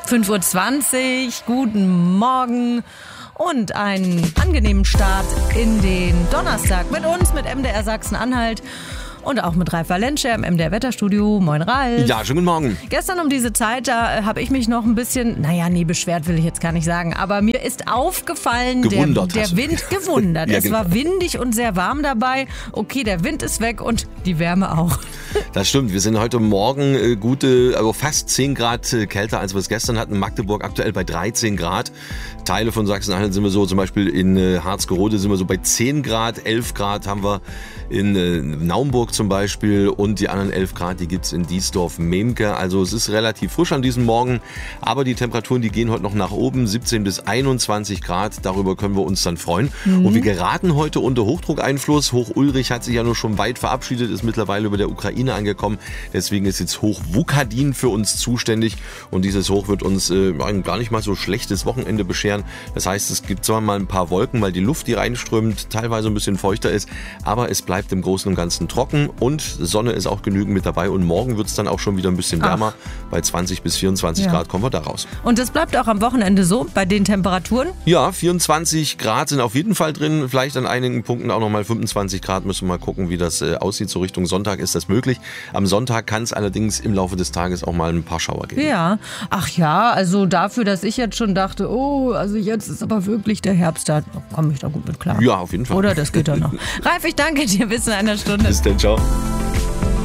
5:20 Uhr, guten Morgen und einen angenehmen Start in den Donnerstag mit uns, mit MDR Sachsen-Anhalt. Und auch mit Ralf Valenscher im MDR Wetterstudio. Moin Ralf. Ja, schönen guten Morgen. Gestern um diese Zeit, da habe ich mich noch ein bisschen, beschwert will ich jetzt gar nicht sagen, aber mir ist aufgefallen, der Wind gewundert. Ja, es war windig und sehr warm dabei. Okay, der Wind ist weg und die Wärme auch. Das stimmt, wir sind heute Morgen fast 10 Grad kälter, als wir es gestern hatten. Magdeburg aktuell bei 13 Grad. Teile von Sachsen-Anhalt sind wir so, zum Beispiel in Harzgerode sind wir so bei 10 Grad. 11 Grad haben wir in Naumburg zum Beispiel und die anderen 11 Grad, die gibt's in Diesdorf-Memke. Also es ist relativ frisch an diesem Morgen, aber die Temperaturen, die gehen heute noch nach oben, 17 bis 21 Grad. Darüber können wir uns dann freuen. Und wir geraten heute unter Hochdruckeinfluss. Hoch Ulrich hat sich ja nur schon weit verabschiedet, ist mittlerweile über der Ukraine angekommen. Deswegen ist jetzt Hoch Wuchadin für uns zuständig und dieses Hoch wird uns ein gar nicht mal so schlechtes Wochenende bescheren. Das heißt, es gibt zwar mal ein paar Wolken, weil die Luft, die reinströmt, teilweise ein bisschen feuchter ist, aber es bleibt im Großen und Ganzen trocken und Sonne ist auch genügend mit dabei und morgen wird es dann auch schon wieder ein bisschen wärmer. Bei 20 bis 24 Grad kommen wir da raus. Und das bleibt auch am Wochenende so bei den Temperaturen? Ja, 24 Grad sind auf jeden Fall drin, vielleicht an einigen Punkten auch nochmal 25 Grad, müssen wir mal gucken, wie das aussieht. So Richtung Sonntag ist das möglich. Am Sonntag kann es allerdings im Laufe des Tages auch mal ein paar Schauer geben. Ja, ach ja, also dafür, dass ich jetzt schon dachte, also jetzt ist aber wirklich der Herbst da, komme ich da gut mit klar. Ja, auf jeden Fall. Oder das geht doch noch. Ralf, ich danke dir, bis in einer Stunde. Bis dann, ciao.